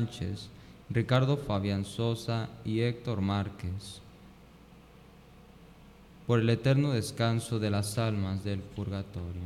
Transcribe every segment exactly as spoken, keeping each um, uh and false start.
Sánchez, Ricardo Fabián Sosa y Héctor Márquez, por el eterno descanso de las almas del purgatorio.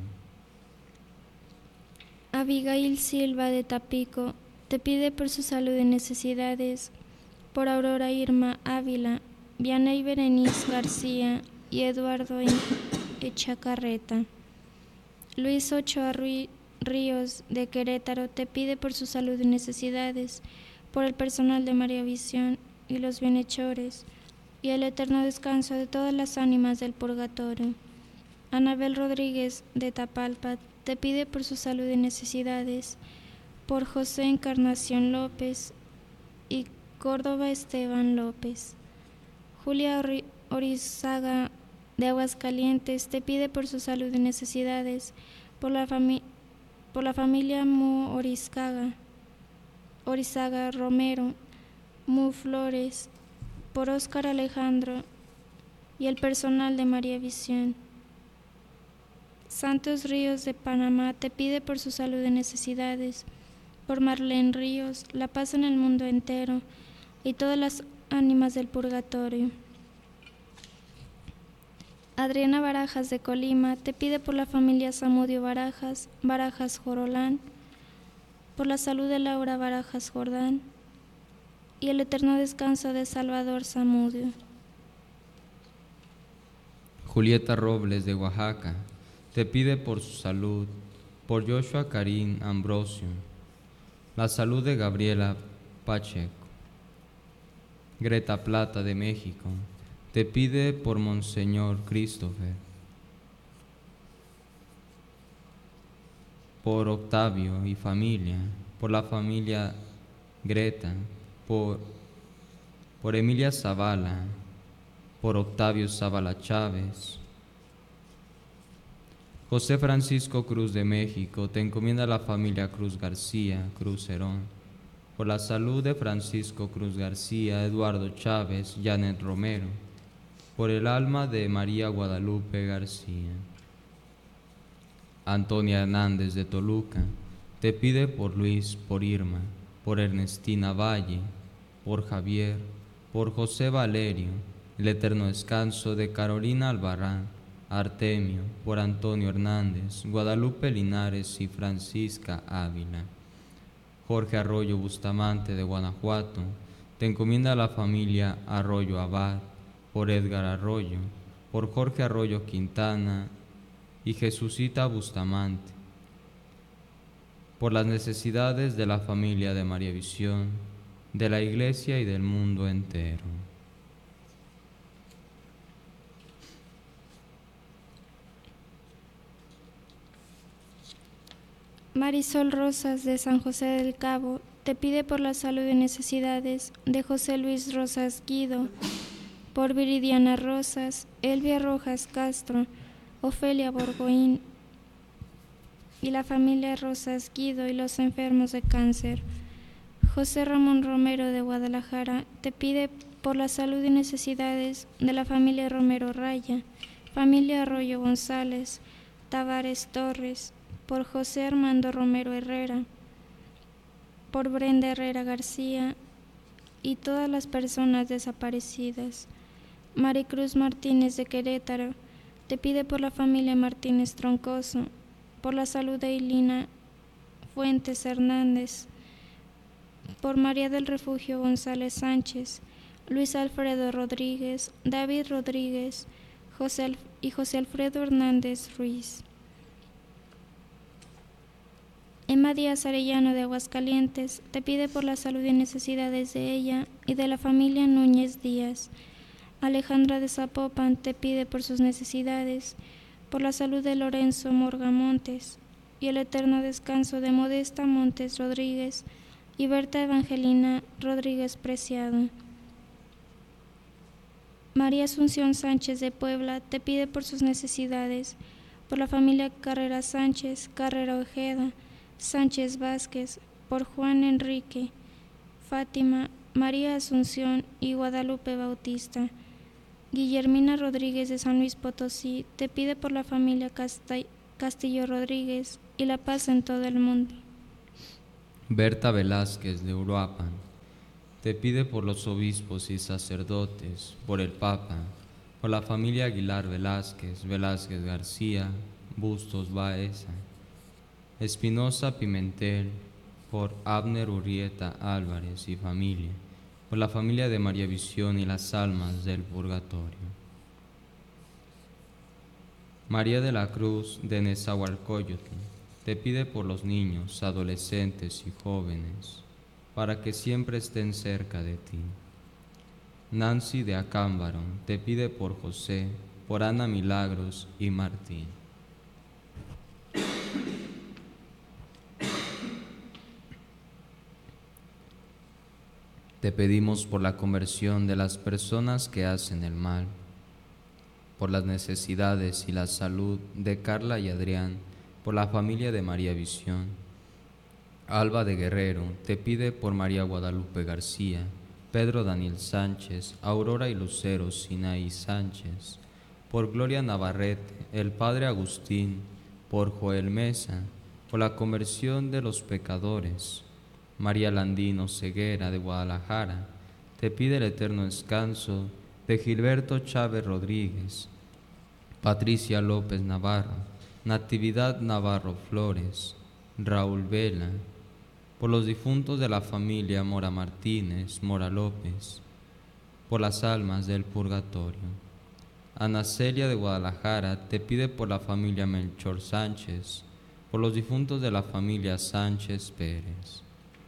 Abigail Silva de Tapico te pide por su salud y necesidades, por Aurora Irma Ávila, Vianey Berenice García y Eduardo Echacarreta. Luis Ochoa Ríos de Querétaro te pide por su salud y necesidades, por el personal de María Visión y los bienhechores, y el eterno descanso de todas las ánimas del purgatorio. Anabel Rodríguez de Tapalpa te pide por su salud y necesidades, por José Encarnación López y Córdoba Esteban López. Julia Orizaga de Aguascalientes te pide por su salud y necesidades, por la, fami por la familia Mu Orizcaga, Orizaga Romero, Mu Flores, por Óscar Alejandro y el personal de María Visión. Santos Ríos de Panamá te pide por su salud y necesidades, por Marlene Ríos, la paz en el mundo entero y todas las ánimas del purgatorio. Adriana Barajas de Colima te pide por la familia Zamudio Barajas, Barajas Jorolán, por la salud de Laura Barajas Jordán y el eterno descanso de Salvador Zamudio. Julieta Robles de Oaxaca te pide por su salud, por Joshua Karim Ambrosio, la salud de Gabriela Pacheco. Greta Plata de México te pide por Monseñor Christopher, por Octavio y familia, por la familia Greta, por, por Emilia Zavala, por Octavio Zavala Chávez. José Francisco Cruz de México te encomienda la familia Cruz García, Cruz Herón, por la salud de Francisco Cruz García, Eduardo Chávez, Janet Romero, por el alma de María Guadalupe García. Antonia Hernández de Toluca te pide por Luis, por Irma, por Ernestina Valle, por Javier, por José Valerio, el eterno descanso de Carolina Albarrán, Artemio, por Antonio Hernández, Guadalupe Linares y Francisca Ávila. Jorge Arroyo Bustamante de Guanajuato te encomienda a la familia Arroyo Abad, por Edgar Arroyo, por Jorge Arroyo Quintana y Jesucita Bustamante, por las necesidades de la familia de María Visión, de la Iglesia y del mundo entero. Marisol Rosas de San José del Cabo te pide por la salud y necesidades de José Luis Rosas Guido, por Viridiana Rosas, Elvia Rojas Castro, Ofelia Borgoín y la familia Rosas Guido y los enfermos de cáncer. José Ramón Romero de Guadalajara te pide por la salud y necesidades de la familia Romero Raya, familia Arroyo González, Tavares Torres, por José Armando Romero Herrera, por Brenda Herrera García y todas las personas desaparecidas. Maricruz Martínez de Querétaro te pide por la familia Martínez Troncoso, por la salud de Eilina Fuentes Hernández, por María del Refugio González Sánchez, Luis Alfredo Rodríguez, David Rodríguez José Al- y José Alfredo Hernández Ruiz. Emma Díaz Arellano de Aguascalientes te pide por la salud y necesidades de ella y de la familia Núñez Díaz. Alejandra de Zapopan te pide por sus necesidades, por la salud de Lorenzo Morga Montes y el eterno descanso de Modesta Montes Rodríguez y Berta Evangelina Rodríguez Preciado. María Asunción Sánchez de Puebla te pide por sus necesidades, por la familia Carrera Sánchez, Carrera Ojeda, Sánchez Vázquez, por Juan Enrique, Fátima, María Asunción y Guadalupe Bautista. Guillermina Rodríguez de San Luis Potosí te pide por la familia Casta- Castillo Rodríguez y la paz en todo el mundo. Berta Velázquez de Uruapan, te pide por los obispos y sacerdotes, por el Papa, por la familia Aguilar Velázquez, Velázquez García, Bustos Baeza, Espinosa Pimentel, por Abner Urrieta Álvarez y familia, por la familia de María Visión y las almas del purgatorio. María de la Cruz de Nezahualcóyotl, te pide por los niños, adolescentes y jóvenes, para que siempre estén cerca de ti. Nancy de Acámbaro, te pide por José, por Ana Milagros y Martín. Te pedimos por la conversión de las personas que hacen el mal, por las necesidades y la salud de Carla y Adrián, por la familia de María Visión. Alba de Guerrero te pide por María Guadalupe García, Pedro Daniel Sánchez, Aurora y Lucero Sinaí Sánchez, por Gloria Navarrete, el Padre Agustín, por Joel Mesa, por la conversión de los pecadores. María Landino Ceguera de Guadalajara, te pide el eterno descanso de Gilberto Chávez Rodríguez, Patricia López Navarro, Natividad Navarro Flores, Raúl Vela, por los difuntos de la familia Mora Martínez, Mora López, por las almas del purgatorio. Ana Celia de Guadalajara te pide por la familia Melchor Sánchez, por los difuntos de la familia Sánchez Pérez.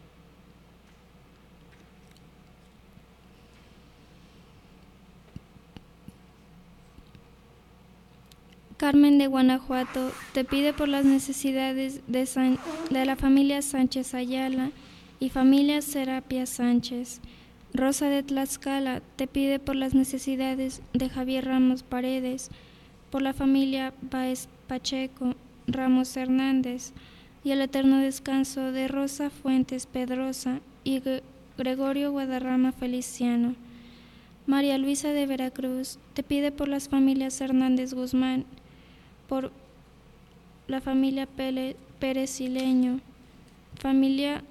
Carmen de Guanajuato te pide por las necesidades de, San, de la familia Sánchez Ayala y familia Serapia Sánchez. Rosa de Tlaxcala te pide por las necesidades de Javier Ramos Paredes, por la familia Báez Pacheco, Ramos Hernández, y el eterno descanso de Rosa Fuentes Pedrosa y Gregorio Guadarrama Feliciano. María Luisa de Veracruz te pide por las familias Hernández Guzmán, por la familia Pérez Ileño, familia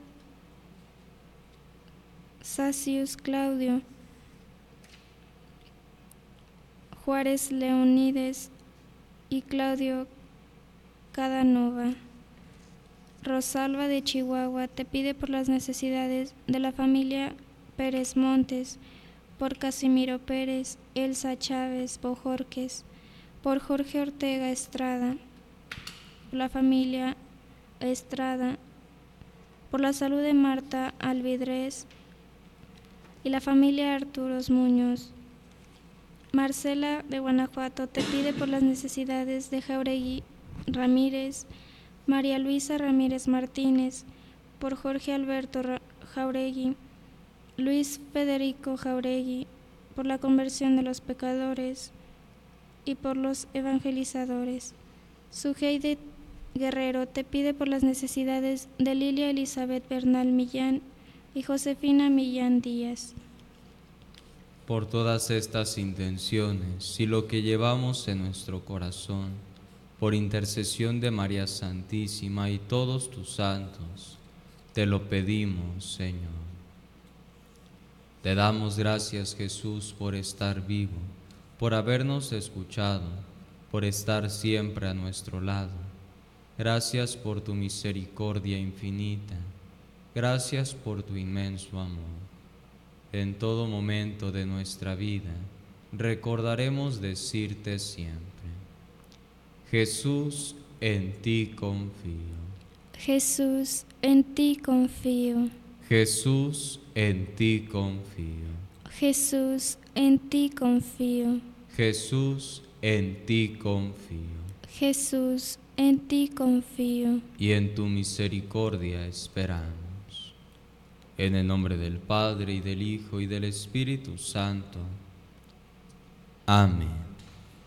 Sacius Claudio, Juárez Leonides y Claudio Cadanova. Rosalba de Chihuahua te pide por las necesidades de la familia Pérez Montes, por Casimiro Pérez, Elsa Chávez Bojorques, por Jorge Ortega Estrada, por la familia Estrada, por la salud de Marta Alvidrez y la familia Arturos Muñoz. Marcela de Guanajuato te pide por las necesidades de Jauregui Ramírez, María Luisa Ramírez Martínez, por Jorge Alberto Jauregui, Luis Federico Jauregui, por la conversión de los pecadores y por los evangelizadores. Sujeide Guerrero te pide por las necesidades de Lilia Elizabeth Bernal Millán y Josefina Millán Díaz. Por todas estas intenciones y lo que llevamos en nuestro corazón, por intercesión de María Santísima y todos tus santos, te lo pedimos, Señor. Te damos gracias, Jesús, por estar vivo, por habernos escuchado, por estar siempre a nuestro lado. Gracias por tu misericordia infinita. Gracias por tu inmenso amor. En todo momento de nuestra vida, recordaremos decirte siempre: Jesús, en ti confío. Jesús, en ti confío. Jesús, en ti confío. Jesús, en ti confío. Jesús, en ti confío. Jesús, en ti confío. Y en tu misericordia esperamos. En el nombre del Padre, y del Hijo, y del Espíritu Santo. Amén.